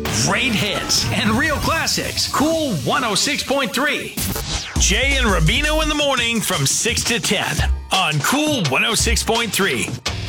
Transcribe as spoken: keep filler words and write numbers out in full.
Great hits and real classics. Cool one oh six point three. Jay and Rubino in the morning from six to ten on Cool one oh six point three.